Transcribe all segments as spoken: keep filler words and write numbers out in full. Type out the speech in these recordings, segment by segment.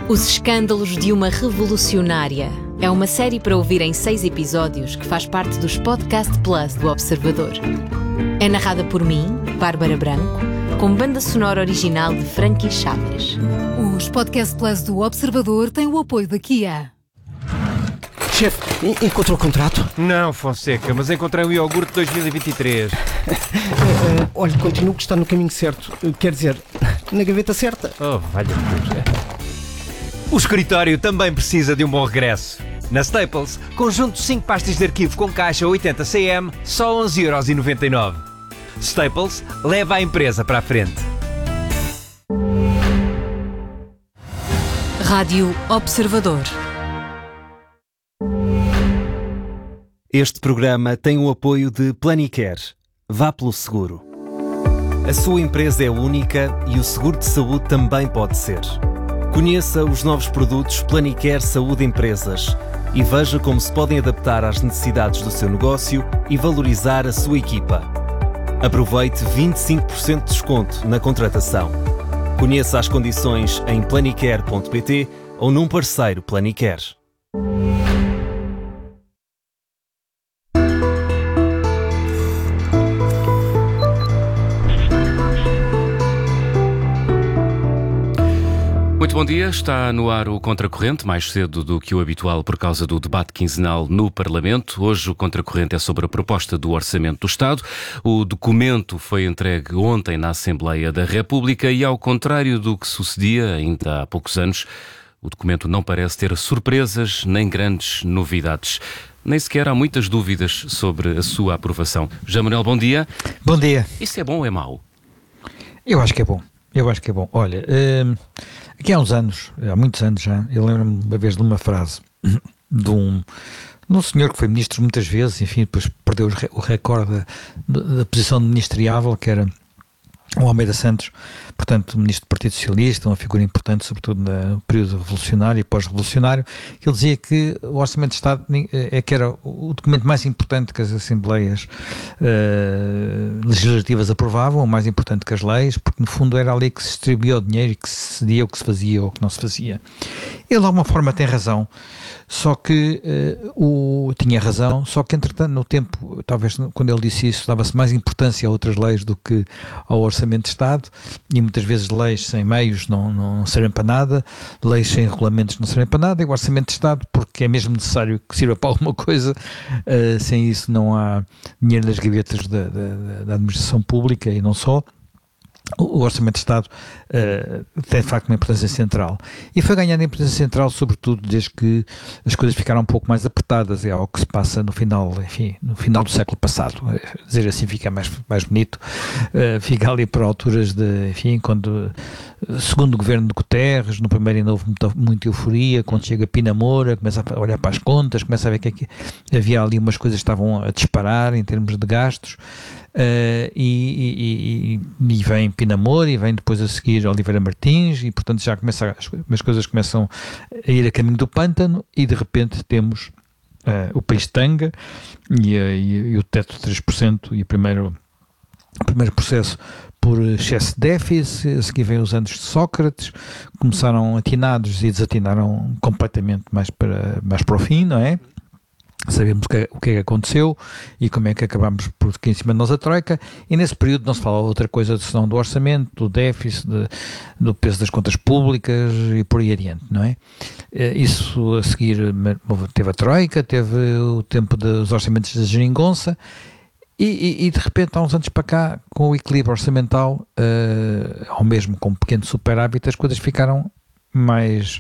Os Escândalos de uma Revolucionária é uma série para ouvir em seis episódios que faz parte dos Podcast Plus do Observador. É narrada por mim, Bárbara Branco, com banda sonora original de Frankie Chaves. Os Podcast Plus do Observador têm o apoio da Kia. Chefe, encontrou o contrato? Não, Fonseca, mas encontrei o iogurte dois mil e vinte e três. uh, olha, continuo que está no caminho certo. Uh, quer dizer, na gaveta certa. Oh, valha-me Deus. O escritório também precisa de um bom regresso. Na Staples, conjunto cinco pastas de arquivo com caixa oitenta centímetros, só onze euros e noventa e nove. Staples leva a empresa para a frente. Rádio Observador. Este programa tem o apoio de Planicare. Vá pelo seguro. A sua empresa é única e o seguro de saúde também pode ser. Conheça os novos produtos Planicare Saúde Empresas e veja como se podem adaptar às necessidades do seu negócio e valorizar a sua equipa. Aproveite vinte e cinco por cento de desconto na contratação. Conheça as condições em planicare ponto pt ou num parceiro Planicare. Muito bom dia, está no ar o Contracorrente, mais cedo do que o habitual por causa do debate quinzenal no Parlamento. Hoje o Contracorrente é sobre a proposta do Orçamento do Estado. O documento foi entregue ontem na Assembleia da República e, ao contrário do que sucedia ainda há poucos anos, o documento não parece ter surpresas nem grandes novidades. Nem sequer há muitas dúvidas sobre a sua aprovação. José Manuel, bom dia. Bom dia. Isso é bom ou é mau? Eu acho que é bom. Eu acho que é bom. Olha, hum, aqui há uns anos, há muitos anos já, eu lembro-me uma vez de uma frase de um, de um senhor que foi ministro muitas vezes, enfim, depois perdeu o recorde da, da posição ministeriável, que era o Almeida Santos, portanto, ministro do Partido Socialista, uma figura importante, sobretudo no período revolucionário e pós-revolucionário, que ele dizia que o Orçamento de Estado é que era o documento mais importante que as Assembleias uh, legislativas aprovavam, o mais importante que as leis, porque no fundo era ali que se distribuía o dinheiro e que se cedia o que se fazia ou o que não se fazia. Ele de alguma forma tem razão, só que uh, o, tinha razão, só que entretanto no tempo, talvez quando ele disse isso, dava-se mais importância a outras leis do que ao Orçamento de Estado, e muitas vezes leis sem meios não, não servem para nada, leis sem regulamentos não servem para nada, e o Orçamento de Estado, porque é mesmo necessário que sirva para alguma coisa, uh, sem isso não há dinheiro nas gavetas da, da, da administração pública e não só. O Orçamento de Estado uh, tem de facto uma importância central e foi ganhando importância central sobretudo desde que as coisas ficaram um pouco mais apertadas, é algo que se passa no final, enfim, no final do século passado, dizer assim fica mais, mais bonito, uh, fica ali por alturas de, enfim, quando segundo o governo de Guterres, no primeiro ainda houve muita, muita euforia, quando chega Pina Moura, começa a olhar para as contas, começa a ver que, aqui, havia ali umas coisas que estavam a disparar em termos de gastos. Uh, e, e, e, e vem Pina Moura e vem depois a seguir Oliveira Martins e portanto já começa, as, as coisas começam a ir a caminho do pântano e de repente temos uh, o país de tanga e, e, e o teto de três por cento e o primeiro, o primeiro processo por excesso de déficit, a seguir vem os anos de Sócrates, começaram atinados e desatinaram completamente mais para, mais para o fim, não é? Sabemos o que, o que é que aconteceu e como é que acabámos por aqui em cima de nós a troika, e nesse período não se fala outra coisa senão do orçamento, do déficit, de, do peso das contas públicas e por aí adiante, não é? Isso a seguir teve a troika, teve o tempo dos orçamentos da geringonça e, e, e de repente há uns anos para cá, com o equilíbrio orçamental, uh, ou mesmo com um pequeno superávit, as coisas ficaram mais...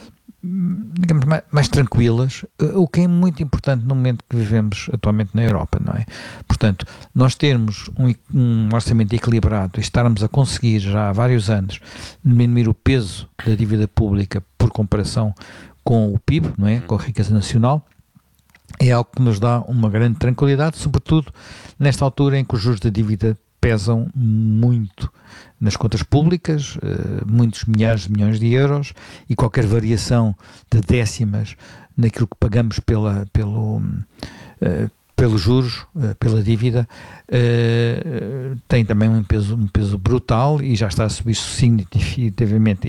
digamos, mais, mais tranquilas, o que é muito importante no momento que vivemos atualmente na Europa, não é? Portanto, nós termos um, um orçamento equilibrado e estarmos a conseguir já há vários anos diminuir o peso da dívida pública por comparação com o P I B, não é? Com a riqueza nacional, é algo que nos dá uma grande tranquilidade, sobretudo nesta altura em que os juros da dívida pesam muito nas contas públicas, uh, muitos milhares de milhões de euros, e qualquer variação de décimas naquilo que pagamos pela, pelo, uh, pelos juros, uh, pela dívida, uh, tem também um peso, um peso brutal e já está a subir significativamente